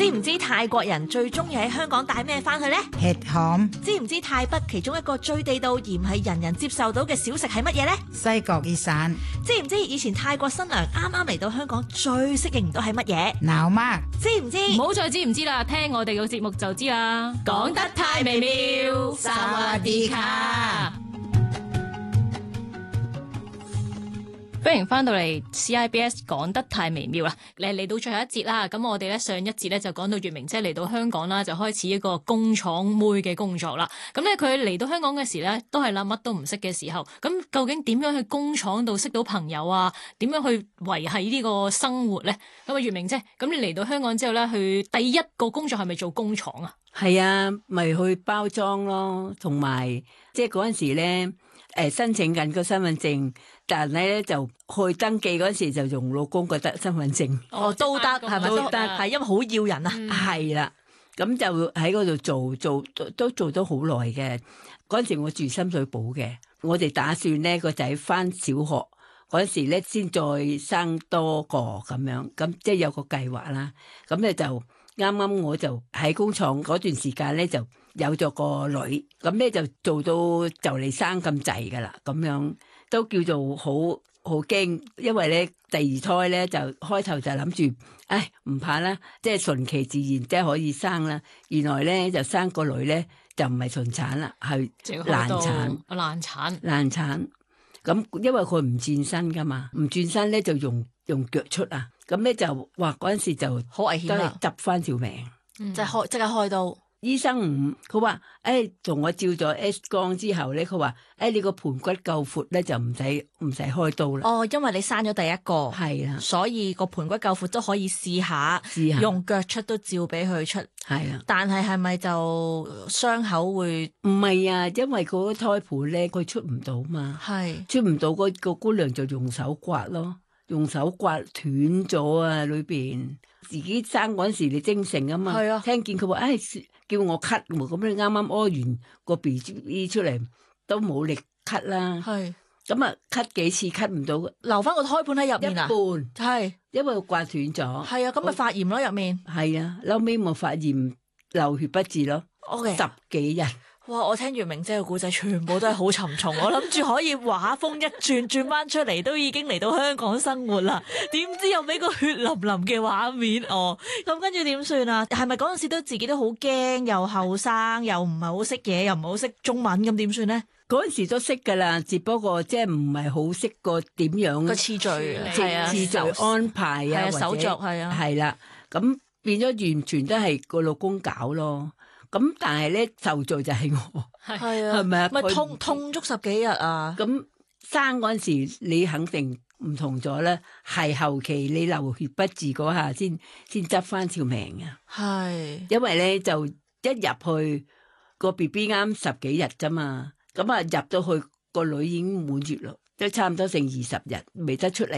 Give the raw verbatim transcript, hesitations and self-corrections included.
知唔知泰國人最中意喺香港帶咩翻去呢？ hetham。 知唔知泰北其中一個最地道而唔係人人接受到嘅小食係乜嘢呢？ 西角意散。 知唔知以前泰國新娘啱啱嚟到香港最適應唔到係乜嘢？ 鬧媽。 知唔知？ 唔好再知唔知啦，聽我哋個節目就知啦。 講得太微妙，薩瓦迪卡。 歡迎翻到嚟 C I B S 講得太微妙啦！嚟嚟到最後一節啦，咁我哋咧上一節咧就講到月明姐嚟到香港啦，就開始一個工廠妹嘅工作啦。咁咧佢嚟到香港嘅時咧，都係啦乜都唔識嘅時候，咁究竟點樣去工廠度識到朋友啊？點樣去維繫呢個生活咧？咁啊，月明姐，咁你嚟到香港之後咧，去第一個工作係咪做工廠啊？ 係啊，咪去包裝咯，同埋即係嗰陣時咧，誒申請緊個身份證。但係咧就去登記嗰時就用老公覺得身份證哦都得係咪都得係因為好要人啊係啦，咁就喺嗰度做做都都做咗好耐嘅。嗰陣時我住深水埗嘅，我哋打算咧個仔返小學嗰時咧先再生多個咁樣，咁即係有個計劃啦。咁咧就啱啱我就喺工廠嗰段時間咧就有咗個女，咁咧就做到就嚟生咁滯噶啦，咁樣。都叫做好好驚，因為咧第二胎咧就開頭就諗住，唉唔怕啦，即係順其自然，即係可以生啦。原來咧就生個女咧就唔係順產啦，係難產。 難產， 難產。咁因為佢唔轉身噶嘛，唔轉身咧就用用腳出啊。咁咧就話嗰陣時就好危險啊， 執翻條命， 即係開即刻開刀。 醫生唔，佢話，誒，同我照咗 X 光之後咧，佢話，誒，你個盆骨夠闊咧，就唔使唔使開刀啦。 哦，因為你生咗第一個， 係啦， 所以個盆骨夠闊都可以試下， 試下用腳出都照俾佢出。 係啦， 但係係咪就傷口會？ 唔係啊，因為嗰個胎盤咧，佢出唔到嘛， 係出唔到，嗰個姑娘就用手刮咯，用手刮斷咗啊裏邊。自己生嗰陣時你精神啊嘛，係啊，聽見佢話，誒。叫我咳喎，咁你啱啱屙完個 B B 出嚟都冇力咳啦，係咁啊咳幾次咳唔到， 留翻個胎盤喺入面啊， 一半係因為刮斷咗， 係啊，咁咪發炎咯入面， 係啊，後尾咪發炎流血不止咯，okay. 十幾日。 哇！我聽月明姐嘅故仔，全部都係好沉重。我諗住可以畫風一轉，轉翻出嚟，都已經嚟到香港生活啦。點知又俾個血淋淋嘅畫面哦。咁跟住點算啊？係咪嗰陣時都自己都好驚，又後生，又唔係好識嘢，又唔係好識中文，咁點算咧？ 嗰陣時都識噶啦，只不過即係唔係好識個點樣個次序，係啊， 次序安排啊， 手續係啊， 係啦。咁變咗完全都係個老公搞咯。咁但係咧受罪就係我， 係啊，係咪啊？咪痛痛足十幾日啊！ 咁生嗰陣時你肯定唔同咗啦，係後期你流血不止嗰下先先執翻條命啊！ 係， 因為咧就一入去個 B B 啱十幾日啫嘛，咁啊入到去個女已經滿月咯，都差唔多成二十日未得出嚟。